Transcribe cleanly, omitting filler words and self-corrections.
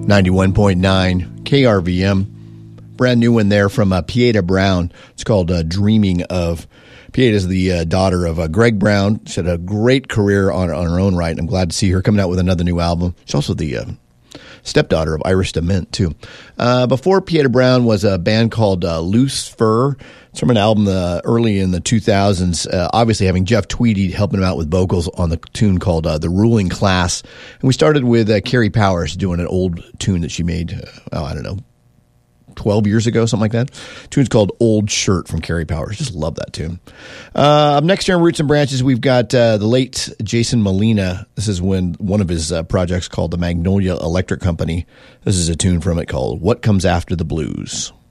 91.9 KRVM. Brand new one there from Pieta Brown. It's called Dreaming Of. Pieta is the daughter of Greg Brown. She had a great career on her own right. I'm glad to see her coming out with another new album. She's also the stepdaughter of Iris DeMint, too. Before Pieta Brown was a band called Loose Fur. It's from an album early in the 2000s, obviously having Jeff Tweedy helping him out with vocals on the tune called The Ruling Class. And we started with Carrie Powers doing an old tune that she made, 12 years ago, something like that. Tune's called Old Shirt from Carrie Powers. Just love that tune. Up next here on Roots and Branches, we've got the late Jason Molina. This is when one of his projects called the Magnolia Electric Company. This is a tune from it called What Comes After the Blues.